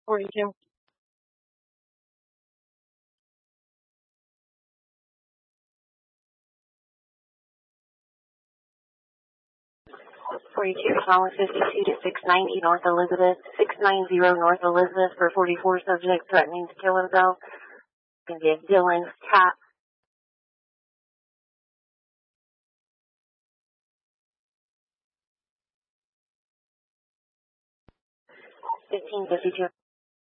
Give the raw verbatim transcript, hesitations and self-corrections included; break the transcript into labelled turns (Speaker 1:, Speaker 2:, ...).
Speaker 1: forty-two. forty-two, calling fifty-two to six ninety North Elizabeth, six ninety North Elizabeth for forty-four subject threatening to kill himself. Can give Dylan tap. fifteen fifty-two.